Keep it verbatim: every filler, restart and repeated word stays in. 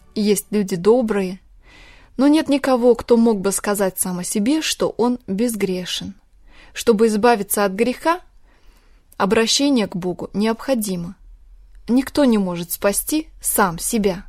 есть люди добрые, но нет никого, кто мог бы сказать сам о себе, что он безгрешен. Чтобы избавиться от греха, обращение к Богу необходимо. Никто не может спасти сам себя.